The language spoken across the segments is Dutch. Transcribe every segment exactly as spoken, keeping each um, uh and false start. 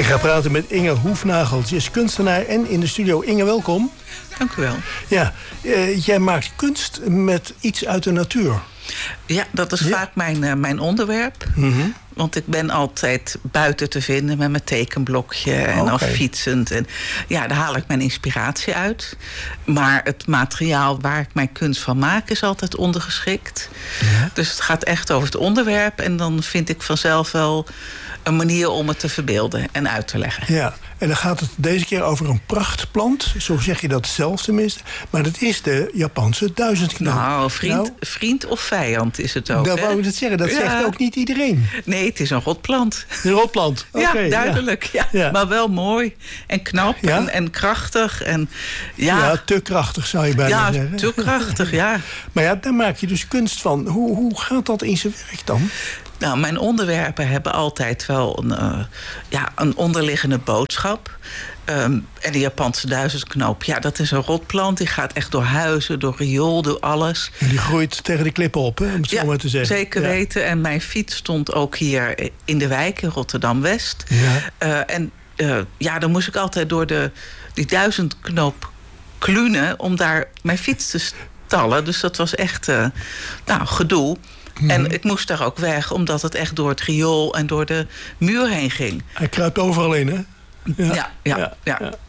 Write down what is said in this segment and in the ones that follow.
ga praten met Inge Hoefnagel. Ze is kunstenaar en in de studio. Inge, welkom. Dank u wel. Ja, uh, jij maakt kunst met iets uit de natuur. Ja, dat is ja. vaak mijn, uh, mijn onderwerp. Mm-hmm. Want ik ben altijd buiten te vinden met mijn tekenblokje en okay. of fietsend. En ja, daar haal ik mijn inspiratie uit. Maar het materiaal waar ik mijn kunst van maak is altijd ondergeschikt. Ja. Dus het gaat echt over het onderwerp. En dan vind ik vanzelf wel een manier om het te verbeelden en uit te leggen. Ja, en dan gaat het deze keer over een prachtplant. Zo zeg je dat zelf tenminste. Maar dat is de Japanse duizendknoop. Nou, vriend, nou, vriend of vijand is het ook. Dat wou ik het zeggen. Dat ja. zegt ook niet iedereen. Nee, het is een rotplant. Een rotplant, okay, ja, duidelijk. Ja. Ja. Ja. Maar wel mooi en knap ja? en, en krachtig. En, ja. ja, te krachtig zou je bijna ja, zeggen. Ja, te krachtig, ja. Maar ja, daar maak je dus kunst van. Hoe, hoe gaat dat in zijn werk dan? Nou, mijn onderwerpen hebben altijd wel een, uh, ja, een onderliggende boodschap. Um, en de Japanse duizendknoop, ja, dat is een rotplant. Die gaat echt door huizen, door riool, door alles. En die groeit tegen de klippen op, hè, om het ja, zo maar te zeggen. Zeker ja. weten. En mijn fiets stond ook hier in de wijk in Rotterdam-West. Ja. Uh, en uh, ja, dan moest ik altijd door de, die duizendknoop klunen om daar mijn fiets te stallen. Dus dat was echt uh, nou, gedoe. Mm-hmm. En ik moest daar ook weg, omdat het echt door het riool en door de muur heen ging. Hij kruipt overal in, hè? Ja, ja, ja. ja, ja. ja.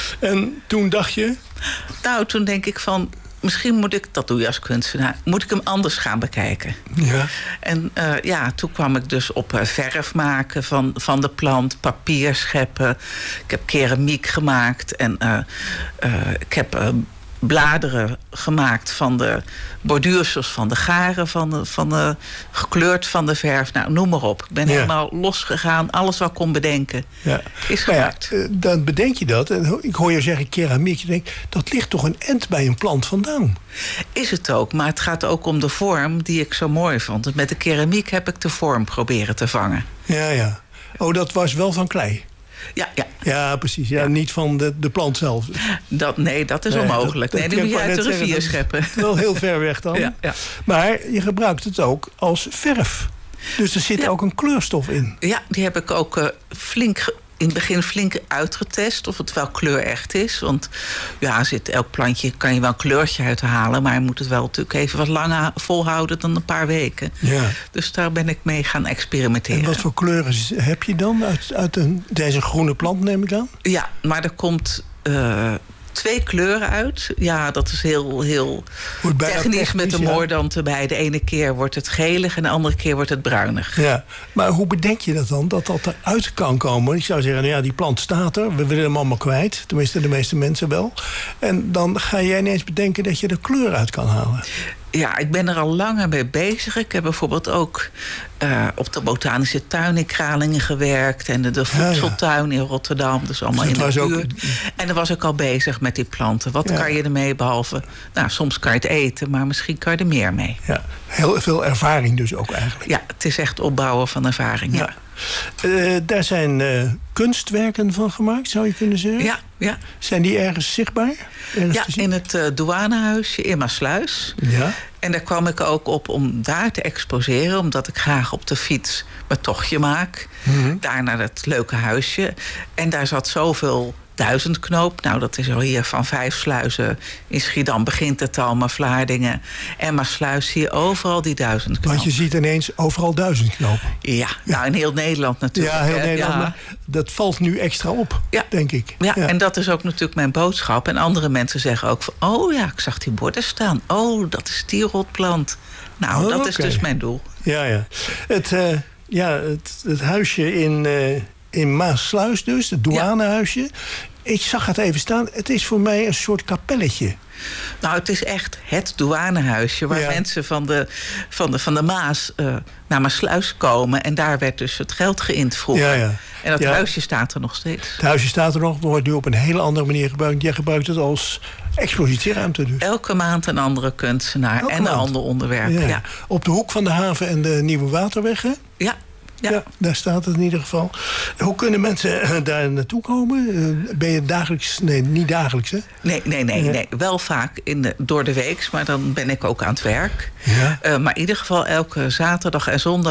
En toen dacht je? Nou, toen denk ik van, misschien moet ik, dat doe je als kunstenaar, moet ik hem anders gaan bekijken. Ja. En uh, ja, toen kwam ik dus op uh, verf maken van, van de plant, papier scheppen. Ik heb keramiek gemaakt en uh, uh, ik heb Uh, bladeren gemaakt van de borduursels van de garen, van de, van de, gekleurd van de verf. Nou, noem maar op. Ik ben ja. helemaal losgegaan. Alles wat ik kon bedenken ja. is gemaakt. Ja, dan bedenk je dat. En ik hoor je zeggen keramiek. Je denkt, dat ligt toch een end bij een plant vandaan? Is het ook. Maar het gaat ook om de vorm die ik zo mooi vond. Met de keramiek heb ik de vorm proberen te vangen. Ja, ja. Oh, dat was wel van klei? Ja, ja. Ja, precies. Ja, ja. Niet van de, de plant zelf. Dat, nee, dat is nee, onmogelijk. Dat, dat nee, die moet je uit de rivier zeggen, scheppen. Wel heel ver weg dan. Ja, ja. Maar je gebruikt het ook als verf. Dus er zit ja. ook een kleurstof in. Ja, die heb ik ook uh, flink in het begin flink uitgetest of het wel kleurecht is. Want ja, zit elk plantje kan je wel een kleurtje uithalen, maar je moet het wel natuurlijk even wat langer volhouden dan een paar weken. Ja. Dus daar ben ik mee gaan experimenteren. En wat voor kleuren heb je dan uit, uit een, deze groene plant, neem ik aan? Ja, maar er komt Uh, twee kleuren uit. Ja, dat is heel, heel technisch, technisch met de ja. moordant erbij. De ene keer wordt het gelig en de andere keer wordt het bruinig. Ja, maar hoe bedenk je dat dan, dat dat eruit kan komen? Ik zou zeggen, nou ja, die plant staat er. We willen hem allemaal kwijt. Tenminste, de meeste mensen wel. En dan ga jij ineens bedenken dat je de kleur uit kan halen. Ja, ik ben er al langer mee bezig. Ik heb bijvoorbeeld ook uh, op de botanische tuin in Kralingen gewerkt. En de, de voedseltuin ja, ja. in Rotterdam. Dus allemaal dus in de buurt. Ook... En dan was ik al bezig met die planten. Wat ja. kan je ermee behalve? Nou, soms kan je het eten, maar misschien kan je er meer mee. Ja, heel veel ervaring dus ook eigenlijk. Ja, het is echt opbouwen van ervaring, ja. ja. Uh, daar zijn uh, kunstwerken van gemaakt, zou je kunnen zeggen? Ja, ja. Zijn die ergens zichtbaar? Ergens ja, in het uh, douanehuisje in Maassluis. Ja. En daar kwam ik ook op om daar te exposeren, omdat ik graag op de fiets mijn tochtje maak. Mm-hmm. Daar naar het leuke huisje. En daar zat zoveel duizendknoop. Nou, dat is al hier van vijf sluizen. In Schiedam begint het al, maar Vlaardingen en Maassluis zie je overal die duizendknoop. Want je ziet ineens overal duizendknoop. Ja, ja, nou in heel Nederland natuurlijk. Ja, heel hè? Nederland. Ja. Maar dat valt nu extra op, ja. denk ik. Ja, ja, en dat is ook natuurlijk mijn boodschap. En andere mensen zeggen ook van, oh ja, ik zag die borden staan. Oh, dat is die rotplant. Nou, oh, dat okay. is dus mijn doel. Ja, ja. Het, uh, ja, het, het huisje in, uh, in Maassluis dus, het douanehuisje. Ja. Ik zag het even staan. Het is voor mij een soort kapelletje. Nou, het is echt het douanehuisje waar ja. mensen van de, van de, van de Maas uh, naar Maassluis komen. En daar werd dus het geld geïnd vroeger. Ja, ja. En dat ja. huisje staat er nog steeds. Het huisje staat er nog, wordt nu op een hele andere manier gebruikt. Jij gebruikt het als expositieruimte dus. Elke maand een andere kunstenaar Elke en maand. Een ander onderwerp. Ja. Ja. Op de hoek van de haven en de Nieuwe Waterweg, hè? Ja. Ja. ja, daar staat het in ieder geval. Hoe kunnen mensen daar naartoe komen? Ben je dagelijks... Nee, niet dagelijks, hè? Nee, nee, nee. nee. Wel vaak in de, door de week, maar dan ben ik ook aan het werk. Ja. Uh, maar in ieder geval elke zaterdag en zondag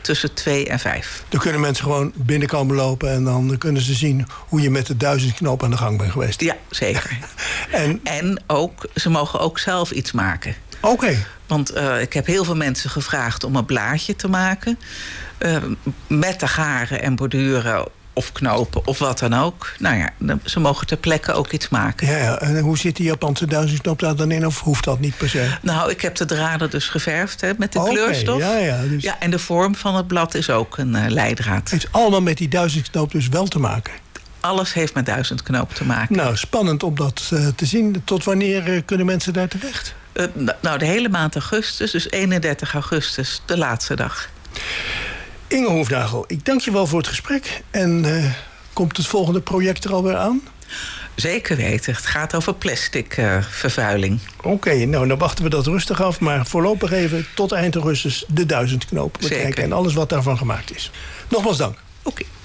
tussen twee en vijf. Dan kunnen mensen gewoon binnenkomen lopen en dan kunnen ze zien hoe je met de duizend knoop aan de gang bent geweest. Ja, zeker. en, en ook, ze mogen ook zelf iets maken. Oké. Okay. Want uh, ik heb heel veel mensen gevraagd om een blaadje te maken. Uh, met de garen en borduren of knopen of wat dan ook. Nou ja, ze mogen ter plekke ook iets maken. Ja, ja. En hoe zit die Japanse duizendknoop daar dan in? Of hoeft dat niet per se? Nou, ik heb de draden dus geverfd hè, met de okay, kleurstof. Ja, ja, dus... ja, en de vorm van het blad is ook een uh, leidraad. Het is allemaal met die duizendknoop dus wel te maken? Alles heeft met duizendknoop te maken. Nou, spannend om dat uh, te zien. Tot wanneer uh, kunnen mensen daar terecht? Uh, nou, de hele maand augustus, dus eenendertig augustus, de laatste dag. Inge Hoefnagel, ik dank je wel voor het gesprek. En uh, komt het volgende project er alweer aan? Zeker weten. Het gaat over plastic uh, vervuiling. Oké, okay, nou dan wachten we dat rustig af. Maar voorlopig even tot eind augustus de duizendknoop bekijken. En alles wat daarvan gemaakt is. Nogmaals dank. Oké. Okay.